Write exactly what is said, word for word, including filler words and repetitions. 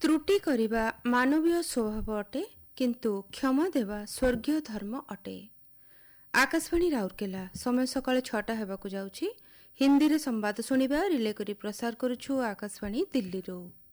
ତ୍ରୁଟି କରିବା ମାନବୀୟ ସ୍ୱଭାବ ଅଟେ, କିନ୍ତୁ କ୍ଷମା ଦେବା ସ୍ୱର୍ଗୀୟ ଧର୍ମ ଅଟେ। ଆକାଶବାଣୀ ରାଉରକେଲା। ସମୟ ସକାଳ ଛଅଟା ହେବାକୁ ଯାଉଛି। ହିନ୍ଦୀରେ ସମ୍ବାଦ ଶୁଣିବା ରିଲେ କରି ପ୍ରସାର କରୁଛୁ ଆକାଶବାଣୀ ଦିଲ୍ଲୀରୁ।